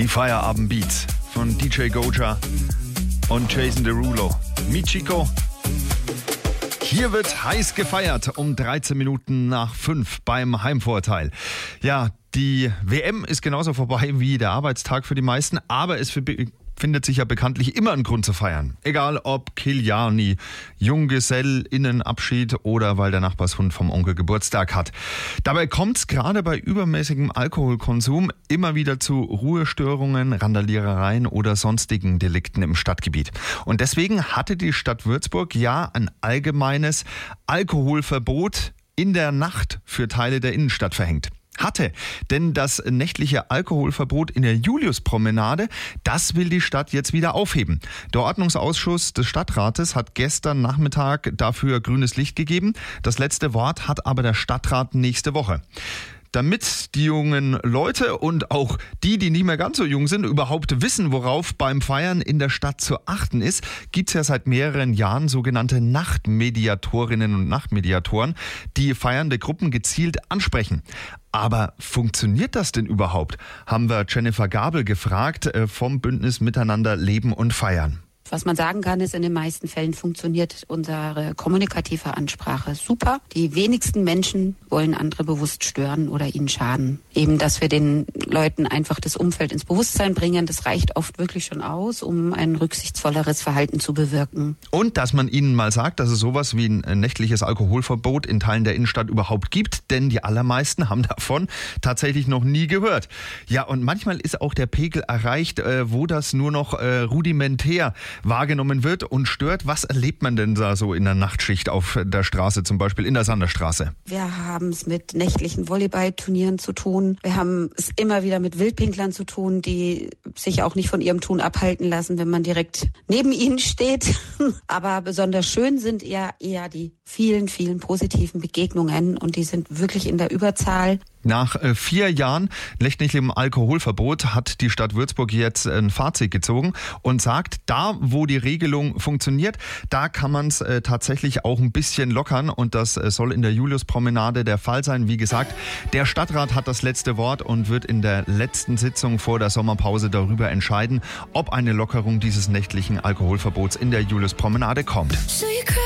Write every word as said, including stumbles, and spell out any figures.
Die Feierabend-Beats von D J Goja und Jason Derulo. Michiko. Hier wird heiß gefeiert um dreizehn Minuten nach fünf beim Heimvorteil. Ja, die W M ist genauso vorbei wie der Arbeitstag für die meisten, aber es für findet sich ja bekanntlich immer ein Grund zu feiern. Egal ob Kiliani, Junggesellinnenabschied oder weil der Nachbarshund vom Onkel Geburtstag hat. Dabei kommt es gerade bei übermäßigem Alkoholkonsum immer wieder zu Ruhestörungen, Randalierereien oder sonstigen Delikten im Stadtgebiet. Und deswegen hatte die Stadt Würzburg ja ein allgemeines Alkoholverbot in der Nacht für Teile der Innenstadt verhängt. Hatte. Denn das nächtliche Alkoholverbot in der Juliuspromenade, das will die Stadt jetzt wieder aufheben. Der Ordnungsausschuss des Stadtrates hat gestern Nachmittag dafür grünes Licht gegeben. Das letzte Wort hat aber der Stadtrat nächste Woche. Damit die jungen Leute und auch die, die nicht mehr ganz so jung sind, überhaupt wissen, worauf beim Feiern in der Stadt zu achten ist, gibt es ja seit mehreren Jahren sogenannte Nachtmediatorinnen und Nachtmediatoren, die feiernde Gruppen gezielt ansprechen. Aber funktioniert das denn überhaupt? Haben wir Jennifer Gabel gefragt vom Bündnis Miteinander Leben und Feiern. Was man sagen kann, ist, in den meisten Fällen funktioniert unsere kommunikative Ansprache super. Die wenigsten Menschen wollen andere bewusst stören oder ihnen schaden. Eben, dass wir den Leuten einfach das Umfeld ins Bewusstsein bringen, das reicht oft wirklich schon aus, um ein rücksichtsvolleres Verhalten zu bewirken. Und dass man ihnen mal sagt, dass es sowas wie ein nächtliches Alkoholverbot in Teilen der Innenstadt überhaupt gibt, denn die allermeisten haben davon tatsächlich noch nie gehört. Ja, und manchmal ist auch der Pegel erreicht, wo das nur noch rudimentär wahrgenommen wird und stört. Was erlebt man denn da so in der Nachtschicht auf der Straße, zum Beispiel in der Sanderstraße? Wir haben es mit nächtlichen Volleyballturnieren zu tun. Wir haben es immer wieder mit Wildpinklern zu tun, die sich auch nicht von ihrem Tun abhalten lassen, wenn man direkt neben ihnen steht. Aber besonders schön sind eher, eher die vielen, vielen positiven Begegnungen und die sind wirklich in der Überzahl. Nach äh, vier Jahren nächtlichem Alkoholverbot hat die Stadt Würzburg jetzt ein Fazit gezogen und sagt, da wo die Regelung funktioniert, da kann man es äh, tatsächlich auch ein bisschen lockern und das äh, soll in der Juliuspromenade der Fall sein. Wie gesagt, der Stadtrat hat das letzte Wort und wird in der letzten Sitzung vor der Sommerpause darüber entscheiden, ob eine Lockerung dieses nächtlichen Alkoholverbots in der Juliuspromenade kommt.